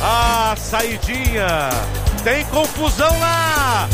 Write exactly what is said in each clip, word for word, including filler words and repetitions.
Ah, saidinha. Tem confusão lá.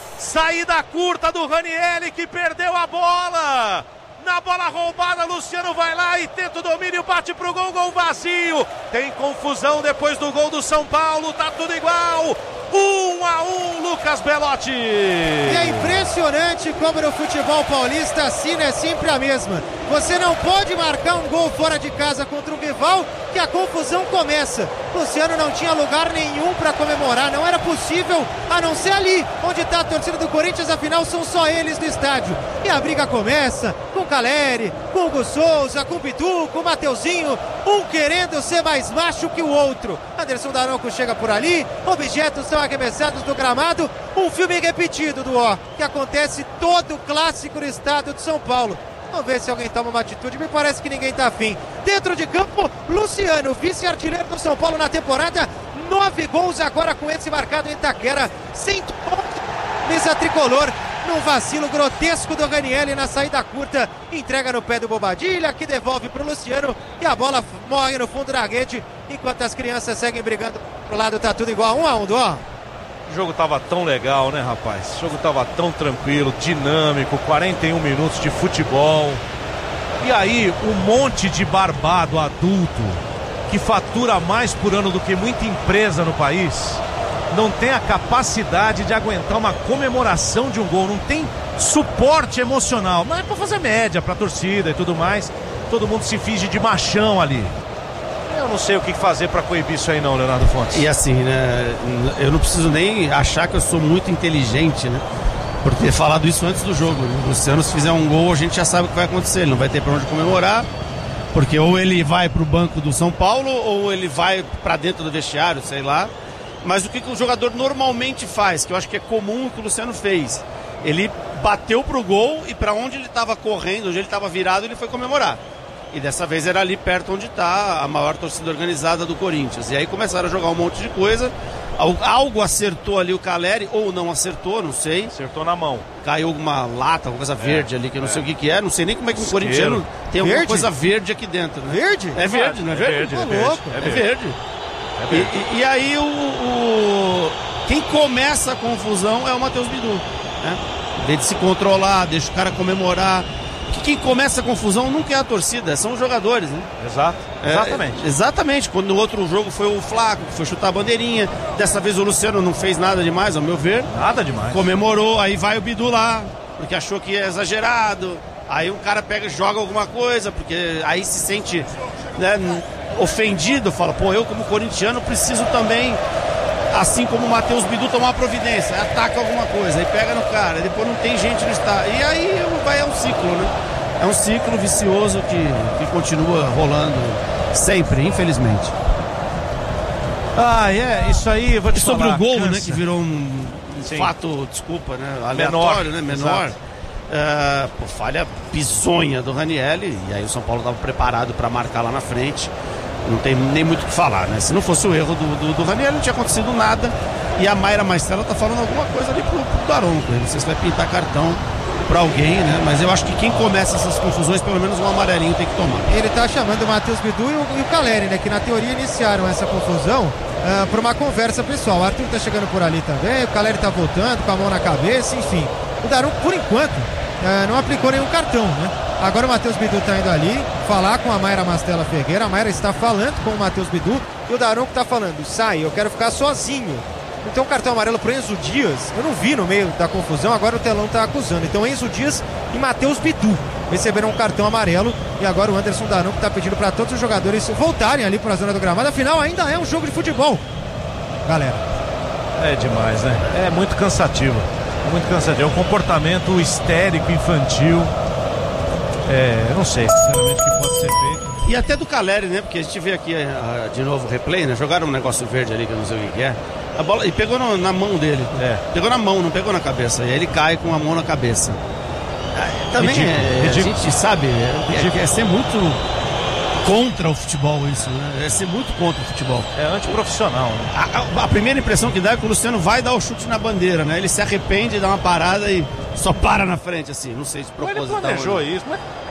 Saída curta do Ranieri, que perdeu a bola. Na bola roubada, Luciano vai lá e tenta o domínio, bate pro gol, gol vazio. Tem confusão depois do gol do São Paulo, tá tudo igual. Um a um, Lucas Belotti. E é impressionante como no futebol paulista a sina é sempre a mesma. Você não pode marcar um gol fora de casa contra o rival, que a confusão começa. Luciano não tinha lugar nenhum para comemorar, não era possível, a não ser ali, onde está a torcida do Corinthians, afinal são só eles no estádio. E a briga começa com Caleri, com o Hugo Souza, com o Bidu, com o Mateuzinho, um querendo ser mais macho que o outro. Anderson Daronco chega por ali, objetos são arremessados do gramado, um filme repetido do ó, que acontece todo clássico no estado de São Paulo. Vamos ver se alguém toma uma atitude, me parece que ninguém tá afim. Dentro de campo, Luciano, vice-artilheiro do São Paulo na temporada, nove gols agora com esse marcado em Itaquera, sem camisa tricolor, num vacilo grotesco do Ranieri na saída curta, entrega no pé do Bobadilha, que devolve pro Luciano, e a bola morre no fundo da rede, enquanto as crianças seguem brigando pro lado, tá tudo igual, um a um, ó. O jogo tava tão legal, né, rapaz? O jogo tava tão tranquilo, dinâmico, quarenta e um minutos de futebol. E aí, um monte de barbado adulto que fatura mais por ano do que muita empresa no país não tem a capacidade de aguentar uma comemoração de um gol, não tem suporte emocional. Mas é pra fazer média pra torcida e tudo mais. Todo mundo se finge de machão ali. Eu não sei o que fazer pra coibir isso aí não, Leonardo Fontes. E assim, né, eu não preciso nem achar que eu sou muito inteligente, né, por ter falado isso antes do jogo, né? O Luciano, se fizer um gol, a gente já sabe o que vai acontecer, ele não vai ter pra onde comemorar, porque ou ele vai pro banco do São Paulo, ou ele vai pra dentro do vestiário, sei lá. Mas o que, que o jogador normalmente faz, que eu acho que é comum o que o Luciano fez, ele bateu pro gol e pra onde ele tava correndo, onde ele tava virado, ele foi comemorar. E dessa vez era ali perto onde está a maior torcida organizada do Corinthians. E aí começaram a jogar um monte de coisa. Algo acertou ali o Caleri, ou não acertou, não sei. Acertou na mão. Caiu alguma lata, alguma coisa verde é, ali, que eu não é. sei o que, que é. Não sei nem como é que um Isqueiro. corintiano tem verde? alguma coisa verde aqui dentro, né? Verde? É verde, não é verde? É verde, é verde. verde. Louco. É verde. É verde. É verde. E, e, e aí o, o... quem começa a confusão é o Matheus Bidu, né? Em vez de se controlar, deixa o cara comemorar. Que quem começa a confusão nunca é a torcida, são os jogadores, né? Exato, exatamente. É, exatamente, quando no outro jogo foi o Flaco, que foi chutar a bandeirinha, dessa vez o Luciano não fez nada demais, ao meu ver. Nada demais. Comemorou, aí vai o Bidu lá, porque achou que é exagerado, aí o cara pega e joga alguma coisa, porque aí se sente, né, ofendido, fala, pô, eu como corintiano preciso também, assim como o Matheus Bidu, tomar providência, ataca alguma coisa, aí pega no cara, depois não tem gente no estádio, e aí vai, é um ciclo, né? É um ciclo vicioso que, que continua rolando sempre, infelizmente. Ah, é, isso aí, vou te e sobre falar, o gol, cansa. né, que virou um Sim. fato, desculpa, né, aleatório, menor, né, menor. Uh, pô, falha bizonha do Ranieri, e aí o São Paulo estava preparado para marcar lá na frente. Não tem nem muito o que falar, né? Se não fosse o erro do, do, do Ranieri, não tinha acontecido nada. E a Mayra Mastella tá falando alguma coisa ali pro, pro Daronco. Não sei se vai pintar cartão pra alguém, né? Mas eu acho que quem começa essas confusões, pelo menos um amarelinho tem que tomar. Ele tá chamando o Matheus Bidu e o, e o Caleri, né? Que na teoria iniciaram essa confusão uh, por uma conversa pessoal. O Arthur tá chegando por ali também, o Caleri tá voltando com a mão na cabeça, enfim. O Daronco, por enquanto, uh, não aplicou nenhum cartão, né? Agora o Matheus Bidu tá indo ali falar com a Mayra Mastella Ferreira. A Mayra está falando com o Matheus Bidu e o Daronco tá falando, sai, eu quero ficar sozinho. Então cartão amarelo pro Enzo Dias, eu não vi no meio da confusão, agora o telão tá acusando. Então Enzo Dias e Matheus Bidu receberam um cartão amarelo e agora o Anderson Daronco tá pedindo para todos os jogadores voltarem ali para a zona do gramado. Afinal ainda é um jogo de futebol, galera. É demais, né? É muito cansativo, é muito cansativo. É um comportamento histérico, infantil. É, eu não sei, sinceramente, o que pode ser feito. E até do Caleri, né? Porque a gente vê aqui uh, de novo o replay, né? Jogaram um negócio verde ali que eu não sei o que é. A bola, e pegou no, na mão dele. É. Pegou na mão, não pegou na cabeça. E aí ele cai com a mão na cabeça. Ah, também ridículo, é, ridículo. A gente sabe, é, é, é ser muito contra o futebol isso, né? É ser muito contra o futebol. É antiprofissional, né? A, a, a primeira impressão que dá é que o Luciano vai dar o chute na bandeira, né? Ele se arrepende, dá uma parada e só para na frente, assim. Não sei se proposital. Mas ele planejou isso, mas